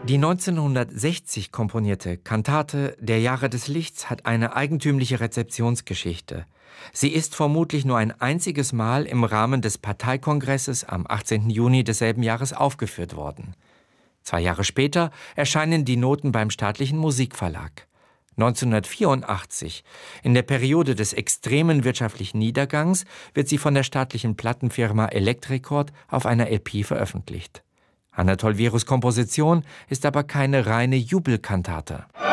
Die 1960 komponierte Kantate Der Jahre des Lichts hat eine eigentümliche Rezeptionsgeschichte. Sie ist vermutlich nur ein einziges Mal im Rahmen des Parteikongresses am 18. Juni desselben Jahres aufgeführt worden. 2 Jahre später erscheinen die Noten beim Staatlichen Musikverlag. 1984, in der Periode des extremen wirtschaftlichen Niedergangs, wird sie von der staatlichen Plattenfirma Electricord auf einer LP veröffentlicht. Anatol Wieruss' Komposition ist aber keine reine Jubelkantate.